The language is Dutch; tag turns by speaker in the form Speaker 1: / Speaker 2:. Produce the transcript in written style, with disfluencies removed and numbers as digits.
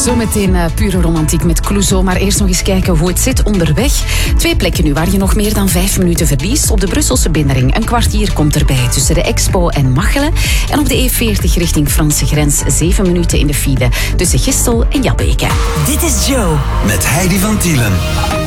Speaker 1: Zometeen pure romantiek met Clouseau, maar eerst nog eens kijken hoe het zit onderweg. 2 plekken nu waar je nog meer dan 5 minuten verliest. Op de Brusselse binnenring een kwartier komt erbij tussen de Expo en Machelen. En op de E40 richting Franse grens 7 minuten in de file tussen Gistel en Jabbeke.
Speaker 2: Dit is Joe.
Speaker 3: Met Heidi van Tielen.